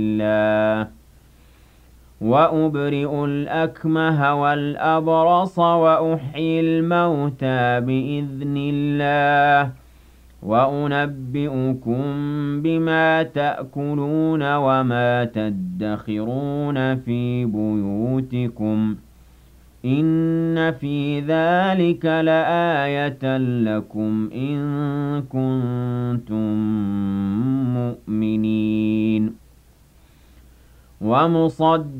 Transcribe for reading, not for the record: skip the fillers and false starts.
الله وأبرئ الأكمه والأبرص وأحيي الموتى بإذن الله وأنبئكم بما تأكلون وما تدخرون في بيوتكم إن في ذلك لآية لكم إن كنتم مؤمنين